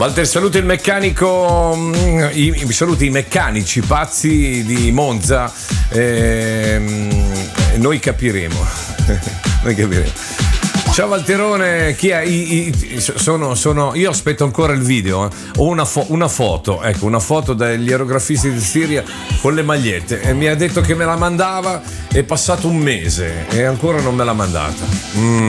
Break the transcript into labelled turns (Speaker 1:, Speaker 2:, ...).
Speaker 1: Walter, saluta il meccanico, saluti i meccanici pazzi di Monza, noi capiremo. Noi capiremo. Ciao Walterone, chi è? Io aspetto ancora il video. Ho una foto, ecco, una foto degli aerografisti di Siria con le magliette, e mi ha detto che me la mandava, è passato un mese e ancora non me l'ha mandata.